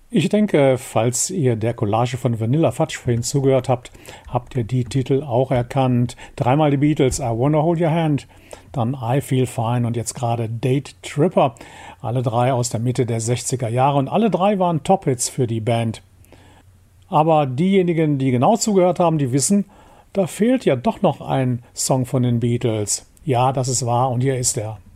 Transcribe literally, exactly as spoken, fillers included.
Ich denke, falls ihr der Collage von Vanilla Fudge vorhin zugehört habt, habt ihr die Titel auch erkannt. Dreimal die Beatles, I Wanna Hold Your Hand, dann I Feel Fine und jetzt gerade Date Tripper. Alle drei aus der Mitte der sechziger Jahre und alle drei waren Top-Hits für die Band. Aber diejenigen, die genau zugehört haben, die wissen, da fehlt ja doch noch ein Song von den Beatles. Ja, das ist wahr und hier ist er.